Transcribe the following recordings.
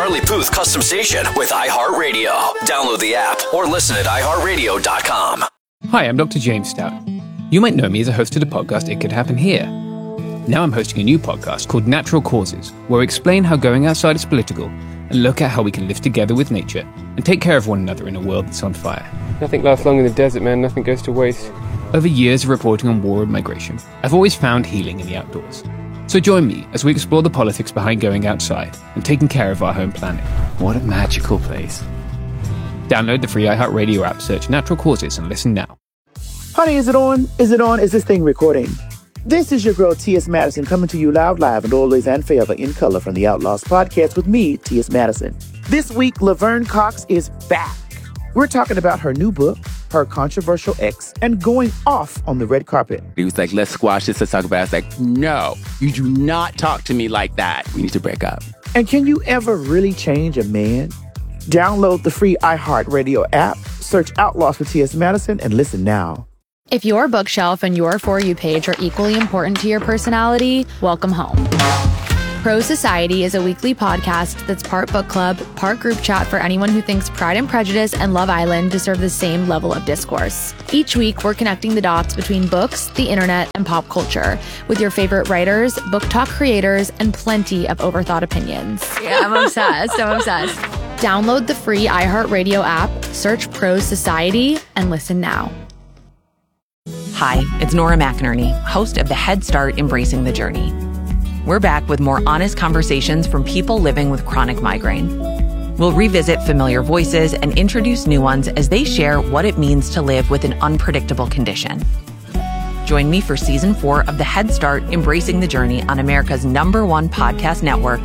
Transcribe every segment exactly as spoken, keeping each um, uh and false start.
Charlie Puth custom station with iHeartRadio. Download the app or listen at i heart radio dot com. Hi, I'm Doctor James Stout. You might know me as a host of the podcast It Could Happen Here. Now I'm hosting a new podcast called Natural Causes, where we explain how going outside is political and look at how we can live together with nature and take care of one another in a world that's on fire. Nothing lasts long in the desert, man. Nothing goes to waste. Over years of reporting on war and migration, I've always found healing in the outdoors. So join me as we explore the politics behind going outside and taking care of our home planet. What a magical place. Download the free iHeartRadio app, search Natural Causes, and listen now. Honey, is it on? Is it on? Is this thing recording? This is your girl, T S. Madison, coming to you loud, live, and always and forever in color from the Outlaws podcast with me, T S. Madison. This week, Laverne Cox is back. We're talking about her new book, her controversial ex, and going off on the red carpet. He was like, let's squash this, let's talk about it. I was like, no, you do not talk to me like that. We need to break up. And can you ever really change a man? Download the free iHeartRadio app, search Outlaws for T S. Madison, and listen now. If your bookshelf and your For You page are equally important to your personality, welcome home. Prose Society is a weekly podcast that's part book club, part group chat for anyone who thinks Pride and Prejudice and Love Island deserve the same level of discourse. Each week, we're connecting the dots between books, the internet, and pop culture with your favorite writers, book talk creators, and plenty of overthought opinions. Yeah, I'm obsessed. I'm obsessed. Download the free iHeartRadio app, search Prose Society, and listen now. Hi, it's Nora McInerney, host of the Head Start Embracing the Journey. We're back with more honest conversations from people living with chronic migraine. We'll revisit familiar voices and introduce new ones as they share what it means to live with an unpredictable condition. Join me for season four of the Head Start Embracing the Journey on America's number one podcast network,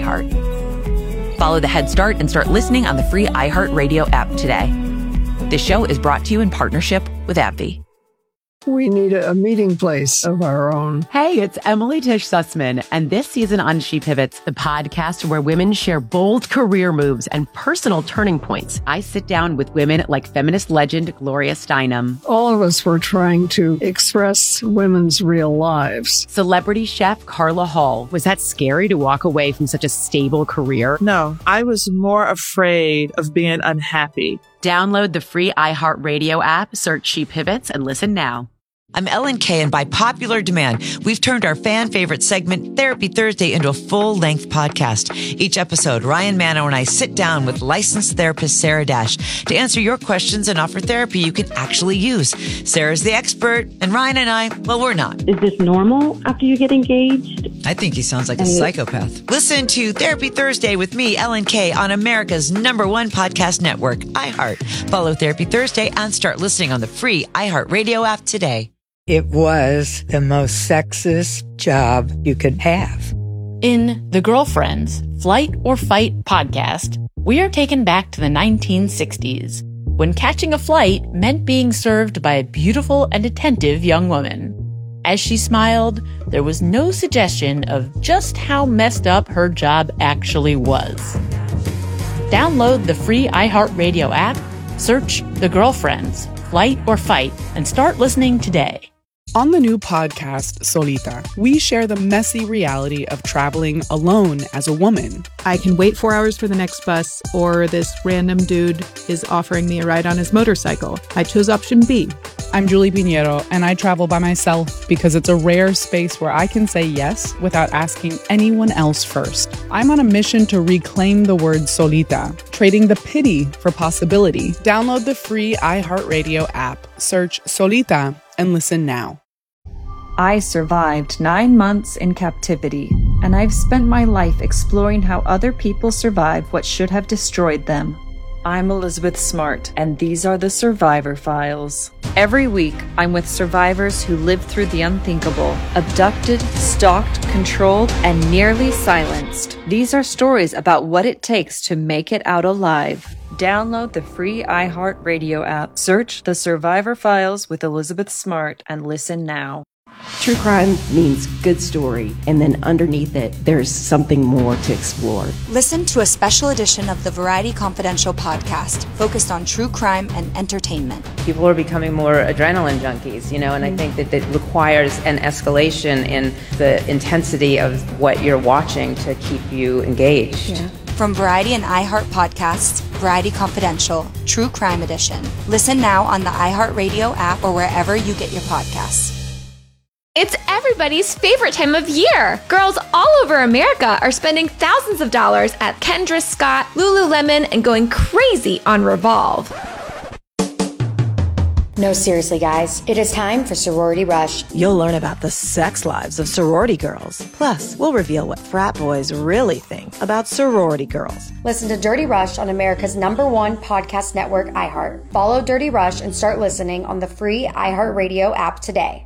iHeart. Follow the Head Start and start listening on the free iHeartRadio app today. This show is brought to you in partnership with AbbVie. We need a meeting place of our own. Hey, it's Emily Tish Sussman, and this season on She Pivots, the podcast where women share bold career moves and personal turning points. I sit down with women like feminist legend Gloria Steinem. All of us were trying to express women's real lives. Celebrity chef Carla Hall. Was that scary to walk away from such a stable career? No, I was more afraid of being unhappy. Download the free iHeartRadio app, search She Pivots, and listen now. I'm Ellen Kay, and by popular demand, we've turned our fan favorite segment, Therapy Thursday, into a full-length podcast. Each episode, Ryan Manno and I sit down with licensed therapist Sarah Dash to answer your questions and offer therapy you can actually use. Sarah's the expert, and Ryan and I, well, we're not. Is this normal after you get engaged? I think he sounds like a psychopath. Listen to Therapy Thursday with me, Ellen Kay, on America's number one podcast network, iHeart. Follow Therapy Thursday and start listening on the free iHeartRadio app today. It was the most sexist job you could have. In The Girlfriends, Flight or Fight podcast, we are taken back to the nineteen sixties, when catching a flight meant being served by a beautiful and attentive young woman. As she smiled, there was no suggestion of just how messed up her job actually was. Download the free iHeartRadio app, search The Girlfriends, Flight or Fight, and start listening today. On the new podcast, Solita, we share the messy reality of traveling alone as a woman. I can wait four hours for the next bus, or this random dude is offering me a ride on his motorcycle. I chose option B. I'm Julie Pinheiro, and I travel by myself because it's a rare space where I can say yes without asking anyone else first. I'm on a mission to reclaim the word solita, trading the pity for possibility. Download the free iHeartRadio app, search Solita, and listen now. I survived nine months in captivity, and I've spent my life exploring how other people survive what should have destroyed them. I'm Elizabeth Smart, and these are the Survivor Files. Every week, I'm with survivors who lived through the unthinkable, abducted, stalked, controlled, and nearly silenced. These are stories about what it takes to make it out alive. Download the free iHeartRadio app, search The Survivor Files with Elizabeth Smart, and listen now. True crime means good story, and then underneath it, there's something more to explore. Listen to a special edition of the Variety Confidential podcast focused on true crime and entertainment. People are becoming more adrenaline junkies, you know, and I think that it requires an escalation in the intensity of what you're watching to keep you engaged. Yeah. From Variety and iHeart Podcasts, Variety Confidential, True Crime Edition. Listen now on the iHeartRadio app or wherever you get your podcasts. It's everybody's favorite time of year. Girls all over America are spending thousands of dollars at Kendra Scott, Lululemon, and going crazy on Revolve. No, seriously, guys. It is time for Sorority Rush. You'll learn about the sex lives of sorority girls. Plus, we'll reveal what frat boys really think about sorority girls. Listen to Dirty Rush on America's number one podcast network, iHeart. Follow Dirty Rush and start listening on the free iHeartRadio app today.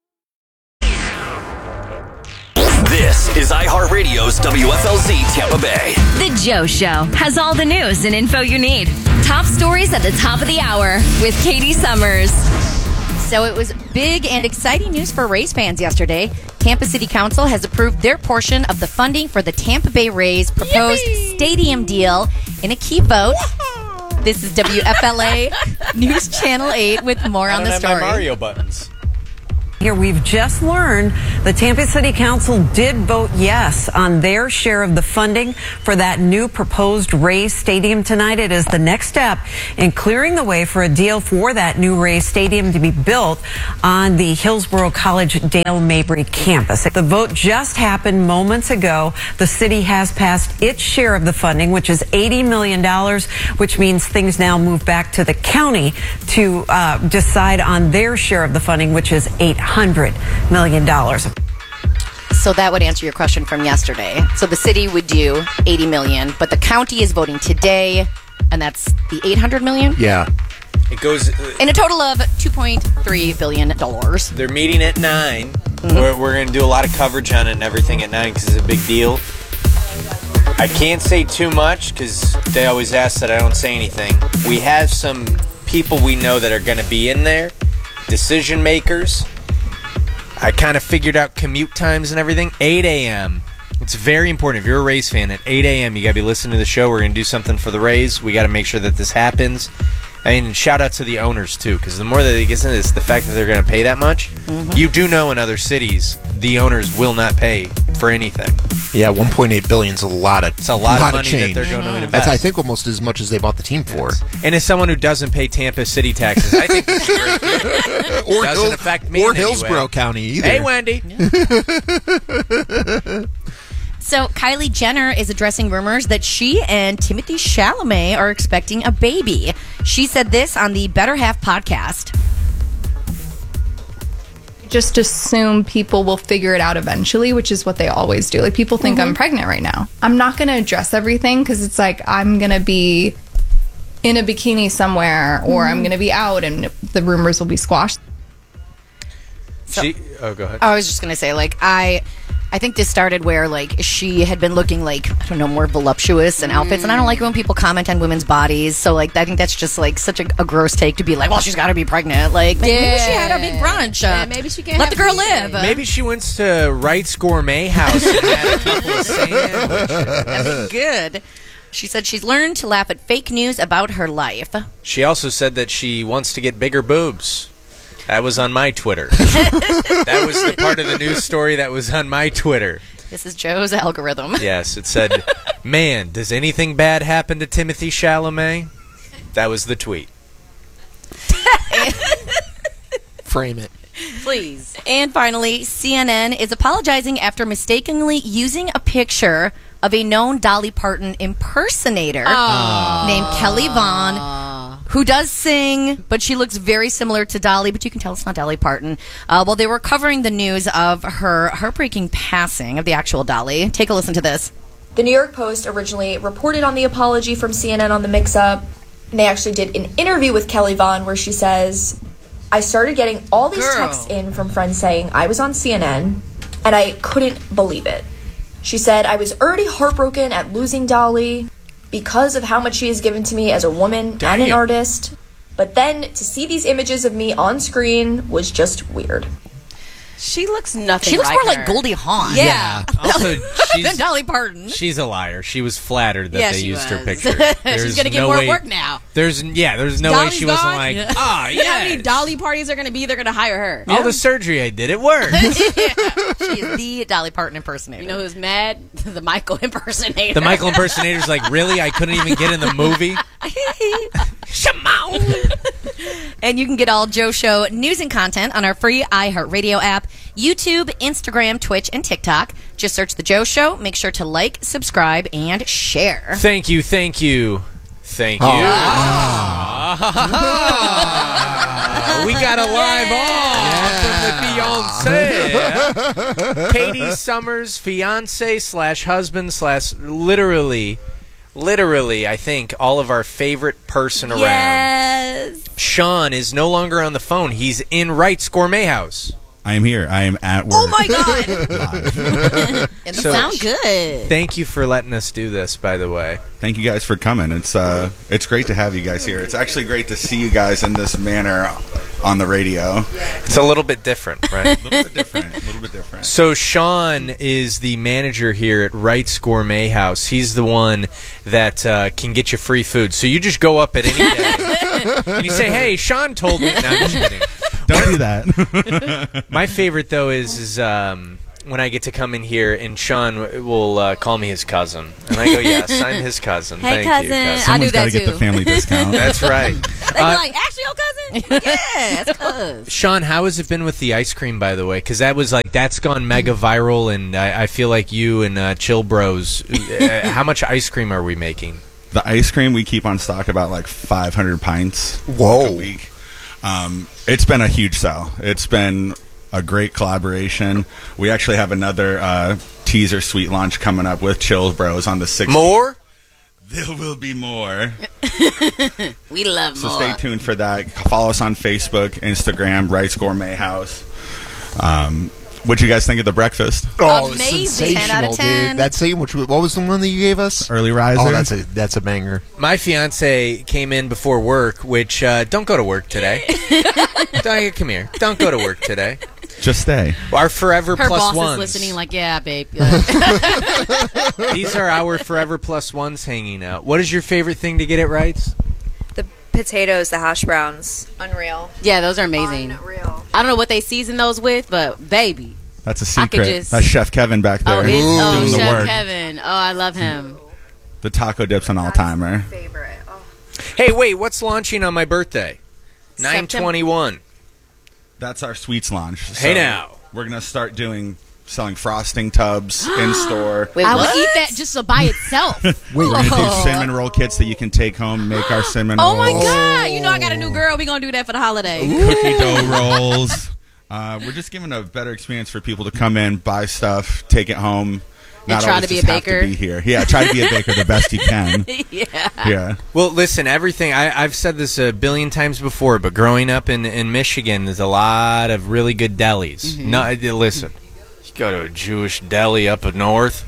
This is iHeartRadio's W F L Z Tampa Bay. The Joe Show has all the news and info you need. Top stories at the top of the hour with Katie Summers. So it was big and exciting news for Rays fans yesterday. Tampa City Council has approved their portion of the funding for the Tampa Bay Rays proposed Yippee! Stadium deal in a key vote. Yeah. This is W F L A News Channel eight with more on the story. I don't have my Mario buttons. Here we've just learned the Tampa City Council did vote yes on their share of the funding for that new proposed Rays Stadium tonight. It is the next step in clearing the way for a deal for that new Rays Stadium to be built on the Hillsborough College Dale Mabry campus. The vote just happened moments ago. The city has passed its share of the funding, which is eighty million dollars, which means things now move back to the county to uh, decide on their share of the funding, which is eight hundred million dollars. So that would answer your question from yesterday. So the city would do eighty million dollars, but the county is voting today, and that's the eight hundred million dollars? Yeah. It goes... Uh, in a total of two point three billion dollars. They're meeting at nine. Mm-hmm. We're, we're going to do a lot of coverage on it and everything at nine because it's a big deal. I can't say too much because they always ask that I don't say anything. We have some people we know that are going to be in there, decision makers. I kind of figured out commute times and everything. eight a.m. It's very important. If you're a Rays fan, at eight a.m. you got to be listening to the show. We're going to do something for the Rays. We got to make sure that this happens. I mean, shout out to the owners, too, because the more that it gets into this, the fact that they're going to pay that much, mm-hmm. you do know in other cities, the owners will not pay for anything. Yeah, one point eight billion dollars is a lot of It's a lot, lot of money of change. that they're going to invest. That's, I think, almost as much as they bought the team for. Yes. And as someone who doesn't pay Tampa City taxes, I think this is great. or doesn't Hill, affect me Or in Hillsborough any way. County either. Hey, Wendy. So Kylie Jenner is addressing rumors that she and Timothée Chalamet are expecting a baby. She said this on the Better Half podcast. Just assume people will figure it out eventually, which is what they always do. Like, people think mm-hmm. I'm pregnant right now. I'm not going to address everything because it's like I'm going to be in a bikini somewhere or mm-hmm. I'm going to be out and the rumors will be squashed. So, she, oh, go ahead. I was just going to say, like, I... I think this started where, like, she had been looking, like, I don't know, more voluptuous in outfits. Mm. And I don't like when people comment on women's bodies. So, like, I think that's just, like, such a, a gross take to be like, well, she's got to be pregnant. Like, maybe, yeah. maybe she had a big brunch. Uh, yeah, maybe she can't let the girl live. live. Maybe she went to Wright's Gourmet House and had a couple of sandwiches. That'd be good. She said she's learned to laugh at fake news about her life. She also said that she wants to get bigger boobs. That was on my Twitter. That was the part of the news story that was on my Twitter. This is Joe's algorithm. Yes, it said, man, does anything bad happen to Timothée Chalamet? That was the tweet. Frame it. Please. And finally, C N N is apologizing after mistakenly using a picture of a known Dolly Parton impersonator Aww. named Kelly Vaughn, who does sing, but she looks very similar to Dolly, but you can tell it's not Dolly Parton. Uh, well, they were covering the news of her heartbreaking passing of the actual Dolly. Take a listen to this. The New York Post originally reported on the apology from C N N on the mix-up, and they actually did an interview with Kelly Vaughn where she says, I started getting all these Girl. texts in from friends saying I was on C N N, and I couldn't believe it. She said, I was already heartbroken at losing Dolly because of how much she has given to me as a woman Damn. and an artist. But then to see these images of me on screen was just weird. She looks nothing. She looks like more her. like Goldie Hawn. Yeah. Also, than she's, Dolly Parton. she's a liar. She was flattered that Yeah, they she used her was. picture. She's There's gonna get no more way- work now. There's yeah. There's no way Dolly's she wasn't gone? like Yeah. ah You know how yeah. many Dolly parties are going to be? They're going to hire her. All the surgery I did, it worked. Yeah. She is the Dolly Parton impersonator. You know who's mad? The Michael impersonator. The Michael impersonator's like, really? I couldn't even get in the movie. Shimon. And you can get all Joe Show news and content on our free iHeartRadio app, YouTube, Instagram, Twitch, and TikTok. Just search The Joe Show. Make sure to like, subscribe, and share. Thank you, thank you, thank you. Oh. Ah, we got a live on from the fiance. Katie Summers, fiance slash husband slash literally, literally, I think, all of our favorite person around. Yes. Sean is no longer on the phone. He's in Wright's Gourmet House. I am here. I am at work. Oh my God. It So- sounds good. Thank you for letting us do this, by the way. Thank you guys for coming. It's uh, it's great to have you guys here. It's actually great to see you guys in this manner on the radio. It's a little bit different, right? A little bit different. A little bit different. So Sean is the manager here at Wright's Gourmet House. He's the one that uh, can get you free food. So you just go up at any day and you say, "Hey, Sean told me." No, I'm just kidding. Don't do that. My favorite though is is um, when I get to come in here and Sean will uh, call me his cousin, and I go, "Yes, I'm his cousin." Hey, Thank cousin. you, cousin. I do Someone's that got to get too. the family discount. That's right. They be Uh, like, actually, your cousin? Yeah, that's cuz. Sean, how has it been with the ice cream, by the way? Because that was like, that's gone mega viral, and I, I feel like you and uh, Chill Bros, uh, how much ice cream are we making? The ice cream, we keep on stock about like five hundred pints Whoa. a week. Um, it's been a huge sell. It's been a great collaboration. We actually have another uh, teaser sweet launch coming up with Chill Bros on the sixteenth. More? There will be more. We love So more. stay tuned for that. Follow us on Facebook, Instagram, Wright's Gourmet House. Um, what'd you guys think of the breakfast? Oh, Amazing. it's sensational, ten out of ten. dude. That same, which what was the one that you gave us? Early riser. Oh, that's a that's a banger. My fiance came in before work, which, uh, don't go to work today. Don't, come here. Don't go to work today. Just stay. Our forever Her plus boss ones. is listening like, yeah, babe. These are our forever plus ones hanging out. What is your favorite thing to get at Wright's? The potatoes, the hash browns. Unreal. Yeah, those are amazing. Unreal. I don't know what they season those with, but baby. That's a I could secret. just- That's Chef Kevin back there Oh, it's, oh doing the Chef work. Kevin. Oh, I love him. The taco dip's an all-timer. Favorite. Oh. Hey, wait, what's launching on my birthday? nine twenty-one. That's our sweets launch. Hey, now. We're going to start doing selling frosting tubs in store. Wait, I would eat that just so by itself. We're going to do cinnamon roll kits that you can take home, make our cinnamon Oh rolls. my God! You know I got a new girl. We gonna do that for the holiday. Cookie dough rolls. Uh, we're just giving a better experience for people to come in, buy stuff, take it home. Not try always to be just a have baker. To be here. Yeah, try to be a baker the best you can. Yeah. Yeah. Well, listen, everything, I, I've said this a billion times before, but growing up in, in Michigan, there's a lot of really good delis. Mm-hmm. No, uh, listen, you go to a Jewish deli up north,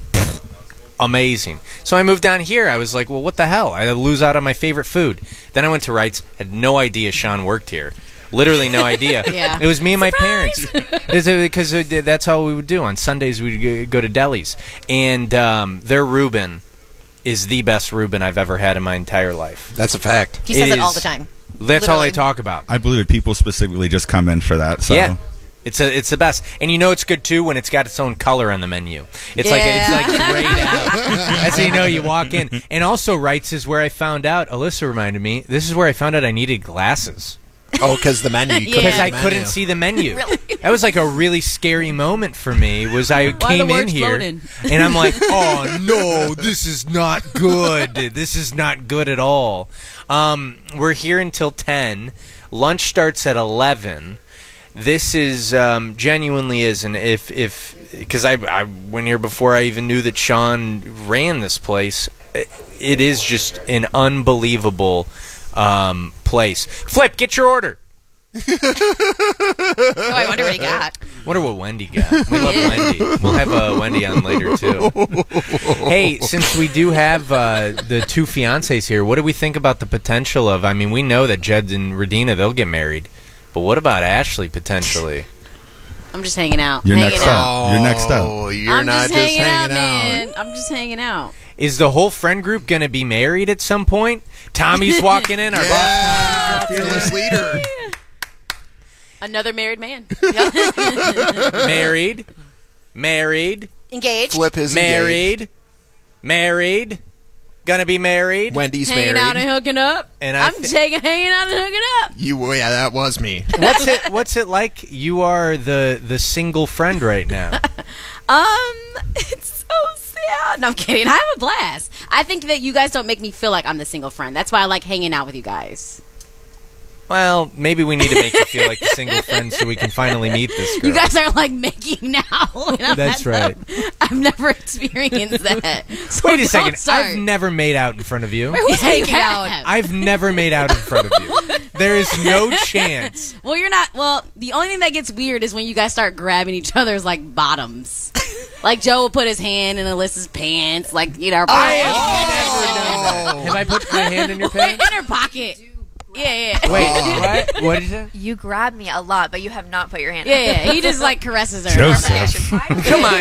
amazing. So I moved down here. I was like, well, what the hell? I lose out on my favorite food. Then I went to Wright's, had no idea Sean worked here. Literally no idea. Yeah. It was me and my parents. Because that's how we would do. On Sundays, we'd go to delis. And um, their Reuben is the best Reuben I've ever had in my entire life. That's a fact. He says it all is- the time. That's all I Literally. talk about. I believe it. People specifically just come in for that. So. Yeah. It's a, it's the best, and you know it's good too when it's got its own color on the menu. It's like it's like grayed out. That's how you know you walk in. And also, Wright's is where I found out. Alyssa reminded me. This is where I found out I needed glasses. Oh, because the menu. You Because couldn't I see the couldn't menu. see the menu. Really? That was like a really scary moment for me. Was I Why are came the in words here floating? and I'm like, oh no, this is not good. This is not good at all. Um, we're here until ten. Lunch starts at eleven. This is um, genuinely is, and if if because I I went here before I even knew that Sean ran this place. It, it is just an unbelievable um, place. Flip, get your order. Oh, I wonder what he got. Wonder what Wendy got. We love Wendy. We'll have uh, Wendy on later too. Hey, since we do have uh, the two fiancés here, what do we think about the potential of? I mean, we know that Jed and Radina they'll get married, but what about Ashley potentially? I'm just hanging out. You're hanging next out. up. You're next up. Oh, you're I'm not just, just hanging, out, hanging out. man. I'm just hanging out. Is the whole friend group going to be married at some point? Tommy's walking in. Our Yeah, boss fearless leader. Another married man. married, married, Engaged. Flip his married, engaged. married, gonna be married. Wendy's hanging married. out and hooking up. And I I'm thi- taking hanging out and hooking up. You, yeah, that was me. What's it? What's it like? You are the the single friend right now. Um, it's so sad. No, I'm kidding. I have a blast. I think that you guys don't make me feel like I'm the single friend. That's why I like hanging out with you guys. Well, maybe we need to make you feel like the single friend so we can finally meet this girl. You guys are like making out. and I'm That's at right. the- I've never experienced that. So Wait a don't second. start. I've never made out in front of you. Who's Yeah, you making have. out? I've never made out in front of you. There is no chance. Well, you're not. Well, the only thing that gets weird is when you guys start grabbing each other's like bottoms. Like Joe will put his hand in Alyssa's pants, like you know. I have never done that. Have I put my hand in your pants? In her pocket. Yeah, yeah. Wait, what? What did you say? You grab me a lot, but you have not put your hand. Yeah, yeah. He just like caresses her. Joseph. Come on,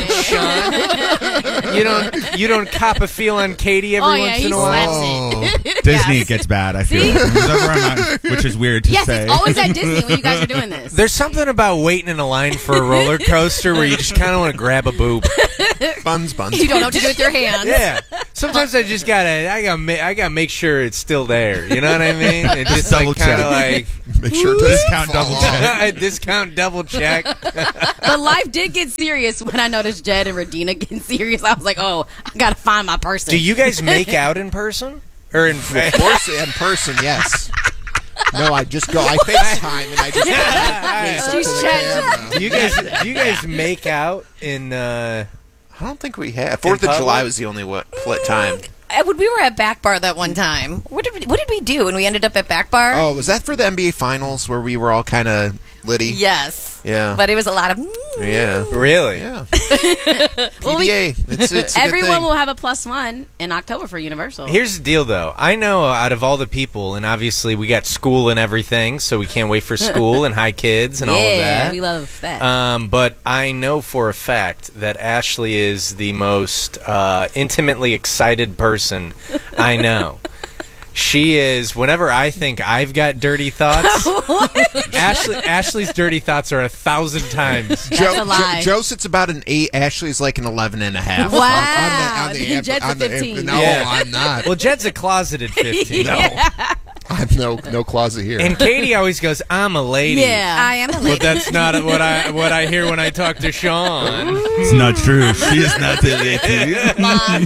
Sean. You don't you don't cop a feel on Katie every Oh, yeah, once he in a while. slaps it. Disney it gets bad, I feel. See? Who's ever on- which is weird to Yes, say. it's always at Disney when you guys are doing this. There's something about waiting in a line for a roller coaster where you just kind of want to grab a boob. Buns, buns. You don't know what to do with your hands. Yeah. Sometimes I just gotta, I gotta, ma- I gotta make sure it's still there. You know what I mean? It just double like kind check. of like Make sure it doesn't Discount fall double off. check. discount double check. But life did get serious when I noticed Jed and Radina getting serious. I was like, oh, I gotta find my person. Do you guys make out in person or in? Of course, in person, yes. No, I just go. I FaceTime and I just. face up to She's the chatting. camera. Do you guys, do you guys make out in? Uh, I don't think we have. Fourth of public? July was the only what, fl- time. Uh, when we were at Back Bar that one time, what did we, what did we do when we ended up at Back Bar? Oh, was that for the N B A Finals where we were all kind of litty? Yes. Yeah. But it was a lot of. Yeah. really? Yeah. Well, P D A. It's, it's a good everyone thing. will have a plus one in October for Universal. Here's the deal, though. I know out of all the people, and obviously we got school and everything, so we can't wait for school and high kids and yeah, all of that. we love that. Um, but I know for a fact that Ashley is the most uh, intimately excited person I know. She is, whenever I think I've got dirty thoughts, Ashley, Ashley's dirty thoughts are a thousand times. Joe, That's a lie. Joe, Joe sits about an eight. Ashley's like an eleven and a half. Wow. On, on the, on the, Jed's a on the, fifteen. No, Yeah. I'm not. Well, Jed's a closeted fifteen. No. I'm no no closet here. And Katie always goes, I'm a lady. Yeah, I am a But that's not what I what I hear when I talk to Sean. It's not true. She is not the lady. Aw,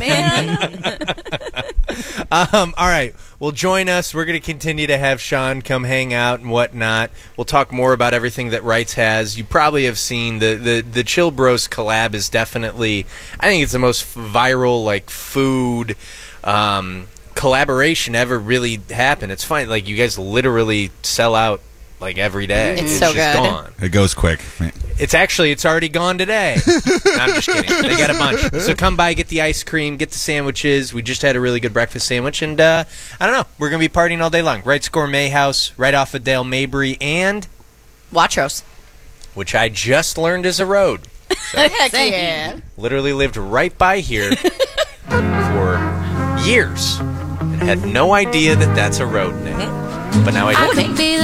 man. Um, all right. Well, join us. We're going to continue to have Sean come hang out and whatnot. We'll talk more about everything that Wrights has. You probably have seen the, the, the Chill Bros collab is definitely, I think it's the most viral, like, food um, collaboration ever really happened. It's fine. Like, you guys literally sell out, like, every day. It's so just good. gone. It goes quick. It's actually, it's already gone today. No, I'm just kidding. They got a bunch. So come by, get the ice cream, get the sandwiches. We just had a really good breakfast sandwich. And, uh, I don't know, we're going to be partying all day long. Wright's Gourmet House, right off of Dale Mabry, and Waitrose. which I just learned is a road. Heck yeah. Literally lived right by here for years. And had no idea that that's a road name. But now I do. I would be